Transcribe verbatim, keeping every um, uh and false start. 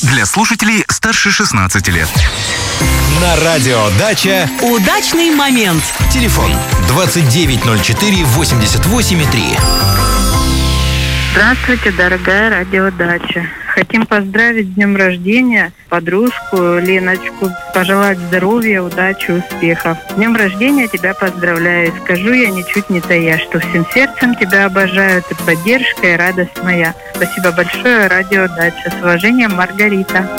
Для слушателей старше шестнадцати лет. На радио «Дача» удачный момент. Телефон двадцать девять ноль четыре восемьдесят восемь три. Здравствуйте, дорогая радиодача. Хотим поздравить с днем рождения подружку Леночку, пожелать здоровья, удачи, успехов. С днем рождения тебя поздравляю. Скажу я ничуть не тая, что всем сердцем тебя обожаю. Ты поддержка и радость моя. Спасибо большое, радиодача. С уважением, Маргарита.